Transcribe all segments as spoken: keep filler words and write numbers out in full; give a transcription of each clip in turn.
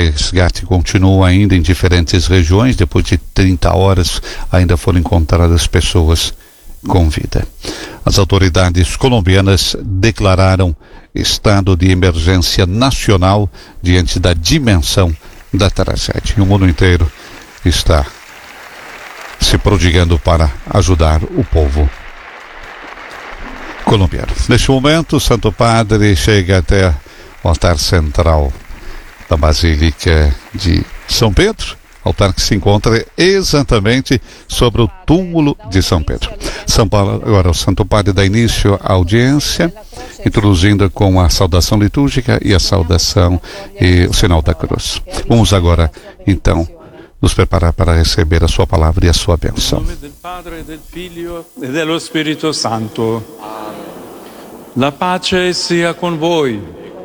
resgate continua ainda em diferentes regiões. Depois de trinta horas, ainda foram encontradas pessoas com vida. As autoridades colombianas declararam estado de emergência nacional diante da dimensão da tragédia. E o mundo inteiro está se prodigando para ajudar o povo colombiano. Neste momento, o Santo Padre chega até o altar central da Basílica de São Pedro, altar que se encontra exatamente sobre o túmulo de São Pedro. São Paulo, agora o Santo Padre dá início à audiência, introduzindo com a saudação litúrgica e a saudação e o sinal da cruz. Vamos agora, então, nos preparar para receber a sua palavra e a sua bênção. Em nome do Padre, do Filho e do Espírito Santo. La pace sia con voi.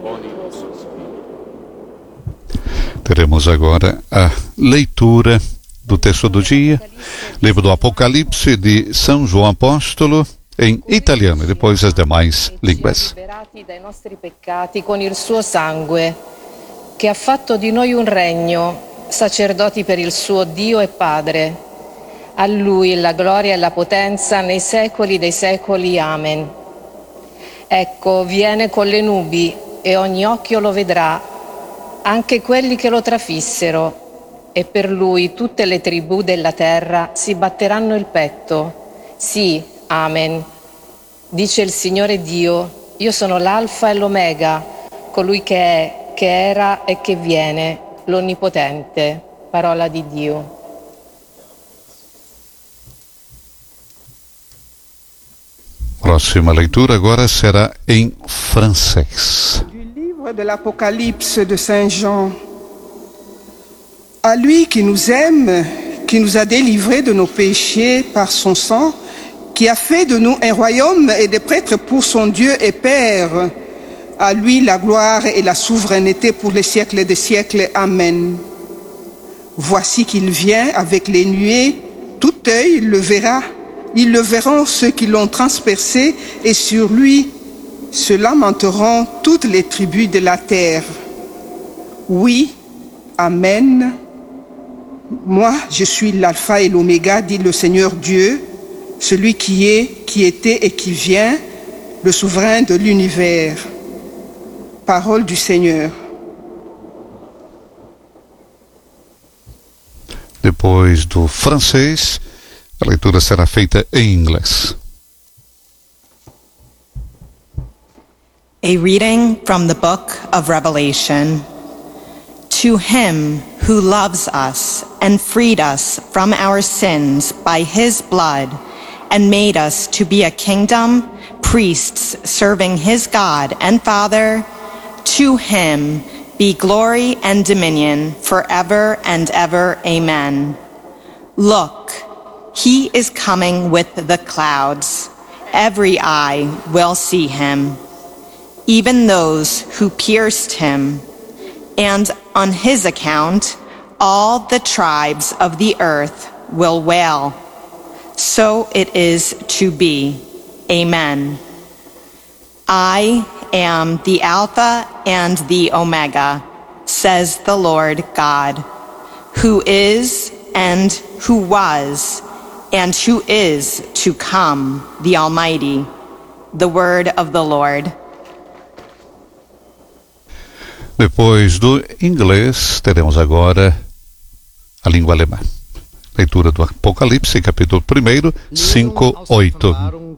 Teremos agora a leitura do texto do dia, livro do Apocalipse de São João Apostolo, em italiano e depois as demais línguas. Liberati dai nostri peccati con il suo sangue, che ha fatto di noi un regno, sacerdoti per il suo Dio e Padre. A Lui la gloria e la potenza nei secoli dei secoli. Amen. Ecco, viene con le nubi e ogni occhio lo vedrà, anche quelli che lo trafissero, e per Lui tutte le tribù della terra si batteranno il petto. Sì, amen. Dice il Signore Dio, io sono l'Alfa e l'Omega, colui che è, che era e che viene, l'Onnipotente. Parola di Dio. Próxima leitura agora será em francês. Du livre de l'Apocalypse de Saint Jean. À lui qui nous aime, qui nous a délivrés de nos péchés par son sang, qui a fait de nous un royaume et des prêtres pour son Dieu et Père. À lui la gloire et la souveraineté pour les siècles des siècles. Amen. Voici qu'il vient avec les nuées, tout œil le verra. Ils le verront ceux qui l'ont transpercé, et sur lui se lamenteront toutes les tribus de la terre. Oui, Amen. Moi, je suis l'Alpha et l'Oméga, dit le Seigneur Dieu, celui qui est, qui était et qui vient, le souverain de l'univers. Parole du Seigneur. Depois do francês, a leitura será feita em inglês. A reading from the book of Revelation. To him who loves us and freed us from our sins by his blood and made us to be a kingdom, priests serving his God and Father, to him be glory and dominion forever and ever. Amen. Look, he is coming with the clouds. Every eye will see him, even those who pierced him. And on his account, all the tribes of the earth will wail. So it is to be. Amen. I am the Alpha and the Omega, says the Lord God, who is and who was and who is to come, the Almighty. The word of the Lord. Depois do inglês, teremos agora a língua alemã. Leitura do Apocalipse, capítulo um, cinco, oito.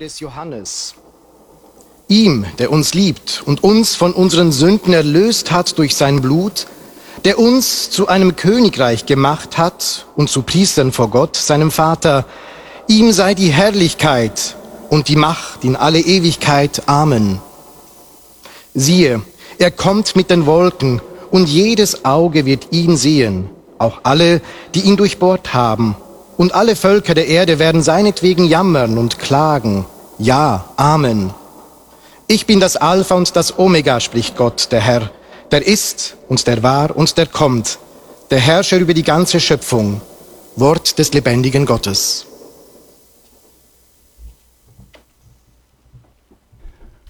Ihm, der uns liebt und uns von unseren Sünden erlöst hat durch sein Blut, der uns zu einem Königreich gemacht hat und zu Priestern vor Gott, seinem Vater, ihm sei die Herrlichkeit und die Macht in alle Ewigkeit. Amen. Siehe, er kommt mit den Wolken, und jedes Auge wird ihn sehen, auch alle, die ihn durchbohrt haben. Und alle Völker der Erde werden seinetwegen jammern und klagen. Ja, Amen. Ich bin das Alpha und das Omega, spricht Gott, der Herr, der ist und der war und der kommt, der Herrscher über die ganze Schöpfung. Wort des lebendigen Gottes.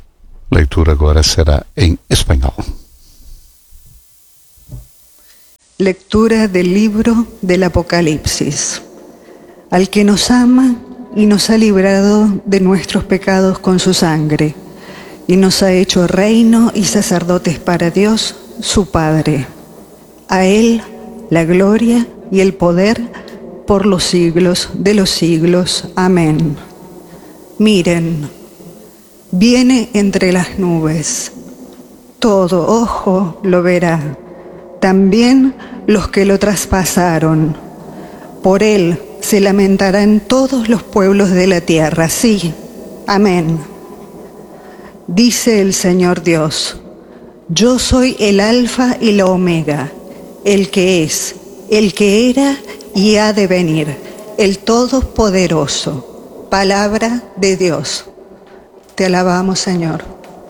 Leitura agora será em espanhol. Lectura del libro del Apocalipsis. Al que nos ama y nos ha librado de nuestros pecados con su sangre, y nos ha hecho reino y sacerdotes para Dios, su Padre. A Él la gloria y el poder por los siglos de los siglos. Amén. Miren, viene entre las nubes. Todo ojo lo verá, también los que lo traspasaron. Por Él se lamentarán todos los pueblos de la tierra. Sí, amén. Dice el Señor Dios: yo soy el Alfa y la Omega, el que es, el que era y ha de venir, el Todopoderoso. Palabra de Dios. Te alabamos, Señor.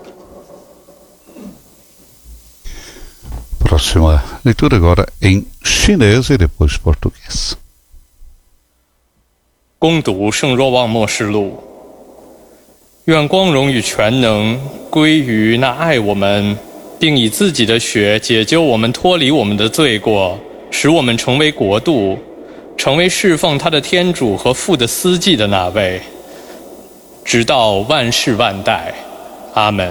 Próxima leitura agora em chinês e depois português. 恭读圣若望默示录，愿光荣与全能归于那爱我们，并以自己的血解救我们，脱离我们的罪过，使我们成为国度，成为侍奉他的天主和父的司祭的那位，直到万世万代。阿门。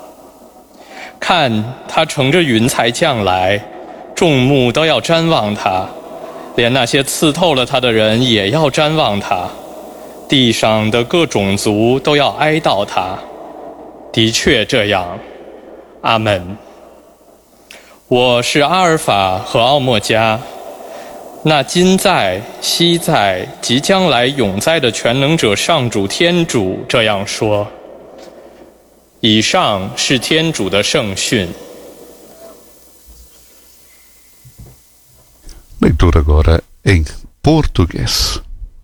看，他乘着云彩降来，众目都要瞻望他，连那些刺透了他的人也要瞻望他，地上的各种族都要哀悼他。的确这样。阿门。我是阿尔法和奥莫加，那今在、昔在、即将来、永在的全能者上主天主这样说。以上是天主的圣训。 Leitura agora em português.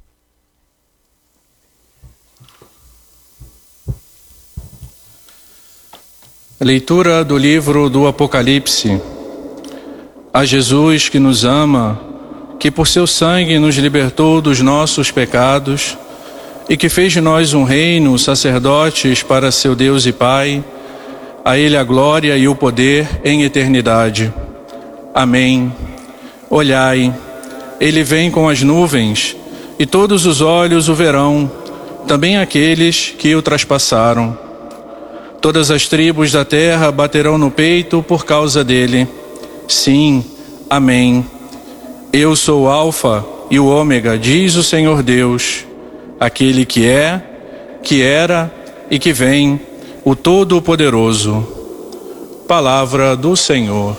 Leitura do livro do Apocalipse. A Jesus que nos ama, que por seu sangue nos libertou dos nossos pecados e que fez de nós um reino, sacerdotes para seu Deus e Pai, a Ele a glória e o poder em eternidade. Amém. Olhai, Ele vem com as nuvens, e todos os olhos o verão, também aqueles que o traspassaram. Todas as tribos da terra baterão no peito por causa dele. Sim, amém. Eu sou o Alfa e o Ômega, diz o Senhor Deus, aquele que é, que era e que vem, o Todo-Poderoso. Palavra do Senhor.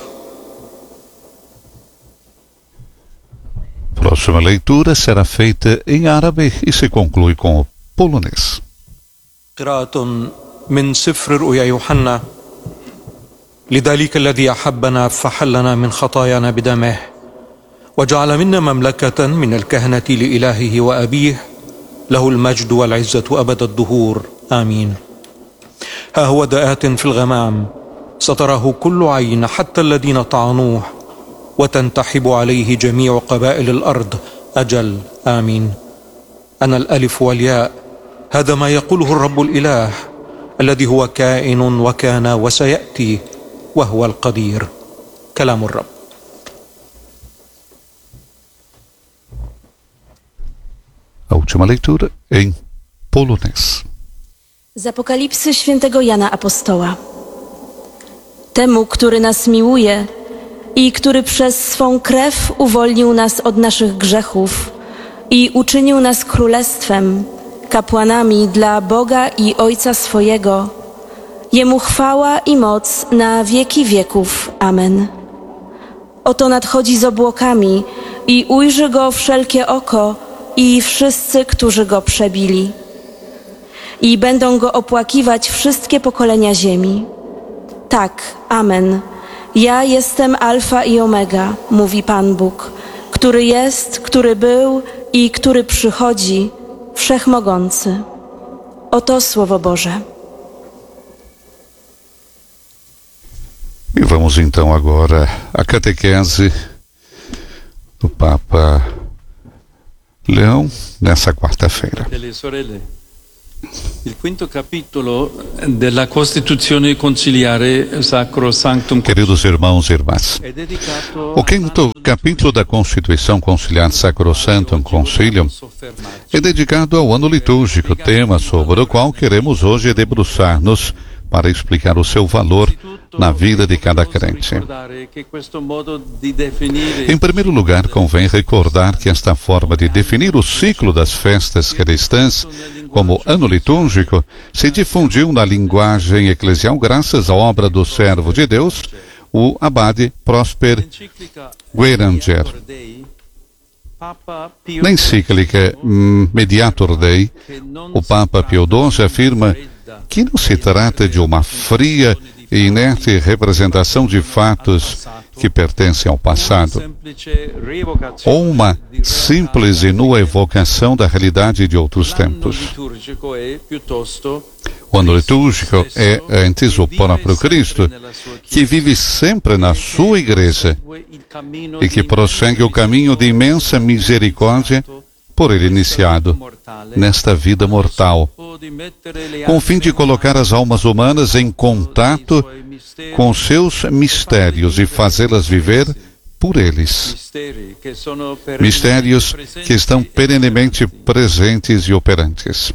Próxima leitura será feita em árabe e se conclui com o polonês. قراءة من سفر رؤيا يوحنا. لذلك الذي أحبنا فحلنا من خطايانا بدمه وجعل منا مملكة من الكهنة لإلهه وأبيه له المجد والعزة أبد الدهور آمين. ها هو دآت في الغمام ستراه كل عين حتى الذين طعنوه وتنتحب عليه جميع قبائل الأرض أجل آمين. أنا الألف والياء، هذا ما يقوله الرب الإله الذي هو كائن وكان وسيأتي وهو القدير. كلام الرب. A última leitura em polonês. Z Apokalipsy świętego Jana Apostoła. Temu, który nas miłuje i który przez swą krew uwolnił nas od naszych grzechów i uczynił nas królestwem, kapłanami dla Boga i Ojca swojego, Jemu chwała i moc na wieki wieków. Amen. Oto nadchodzi z obłokami i ujrzy Go wszelkie oko i wszyscy, którzy Go przebili. I będą Go opłakiwać wszystkie pokolenia ziemi. Tak, amen. Ja jestem Alfa i Omega, mówi Pan Bóg, który jest, który był i który przychodzi, Wszechmogący. Oto Słowo Boże. E vamos então agora à catequese do Papa Leão nessa quarta-feira. Il quinto capítulo della Costituzione Conciliare Sacrosanctum Queridos irmãos e irmãs, è dedicato o quinto capítulo da Constituição Conciliar Sacrosanctum Concilium é dedicado ao ano litúrgico, tema sobre o qual queremos hoje debruçar-nos para explicar o seu valor na vida de cada crente. Em primeiro lugar, convém recordar que esta forma de definir o ciclo das festas cristãs como ano litúrgico se difundiu na linguagem eclesial graças à obra do servo de Deus, o abade Prosper Guéranger. Na encíclica Mediator Dei, o Papa Pio doze afirma que não se trata de uma fria e inerte representação de fatos que pertencem ao passado, ou uma simples e nua evocação da realidade de outros tempos. O ano litúrgico é, antes, o próprio Cristo, que vive sempre na sua igreja e que prossegue o caminho de imensa misericórdia por ele iniciado nesta vida mortal, com o fim de colocar as almas humanas em contato com seus mistérios e fazê-las viver por eles. Mistérios que estão perenemente presentes e operantes.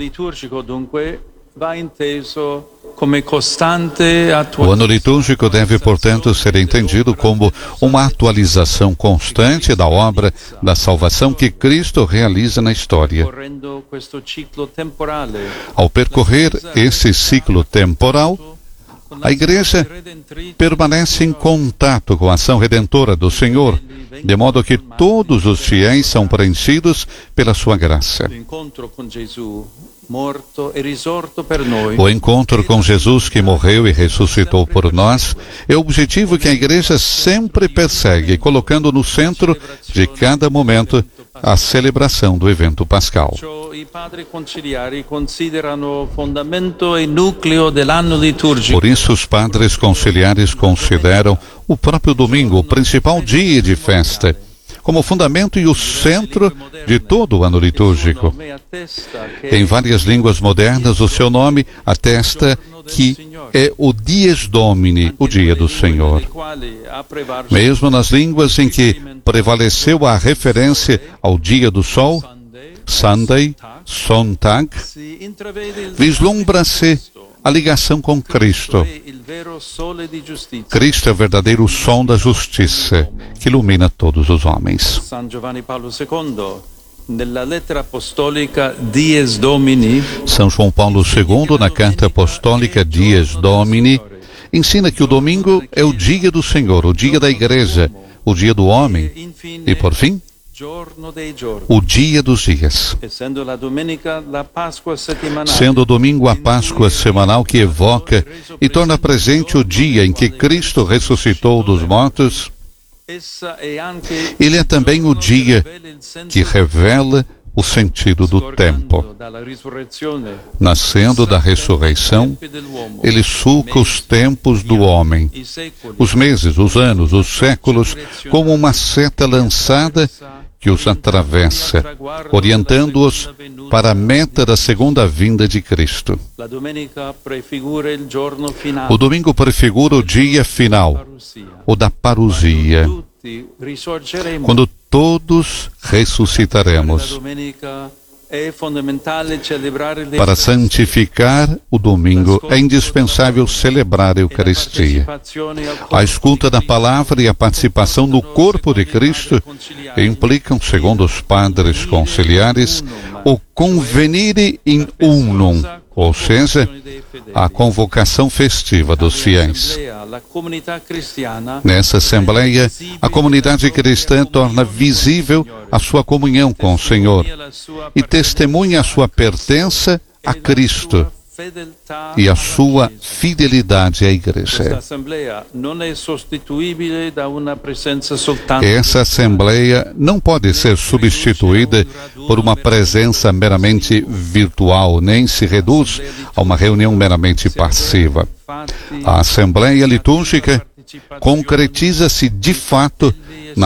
O ano litúrgico deve, portanto, ser entendido como uma atualização constante da obra da salvação que Cristo realiza na história. Ao percorrer esse ciclo temporal, a Igreja permanece em contato com a ação redentora do Senhor, de modo que todos os fiéis são preenchidos pela sua graça. O encontro com Jesus que morreu e ressuscitou por nós é o objetivo que a Igreja sempre persegue, colocando no centro de cada momento a celebração do evento pascal. Por isso, os padres conciliares consideram o próprio domingo o principal dia de festa, como fundamento e o centro de todo o ano litúrgico. Em várias línguas modernas, o seu nome atesta que é o Dies Domini, o dia do Senhor. Mesmo nas línguas em que prevaleceu a referência ao dia do sol, Sunday, Sonntag, vislumbra-se a ligação com Cristo. Cristo é o verdadeiro sol da justiça que ilumina todos os homens. São João Paulo segundo, na carta apostólica Dies Domini, ensina que o domingo é o dia do Senhor, o dia da Igreja, o dia do homem e, por fim, o dia dos dias. Sendo o domingo a Páscoa semanal que evoca e torna presente o dia em que Cristo ressuscitou dos mortos, ele é também o dia que revela o sentido do tempo. Nascendo da ressurreição, ele sulca os tempos do homem, os meses, os anos, os séculos, como uma seta lançada que os atravessa, orientando-os para a meta da segunda vinda de Cristo. O domingo prefigura o dia final, o da parousia, quando todos ressuscitaremos. Para santificar o domingo, é indispensável celebrar a Eucaristia. A escuta da palavra e a participação no corpo de Cristo implicam, segundo os padres conciliares, o convenire in unum, ou seja, a convocação festiva dos fiéis. Nessa assembleia, a comunidade cristã torna visível a sua comunhão com o Senhor e testemunha a sua pertença a Cristo e a sua fidelidade à Igreja. Essa assembleia não pode ser substituída por uma presença meramente virtual, nem se reduz a uma reunião meramente passiva. A assembleia litúrgica concretiza-se de fato na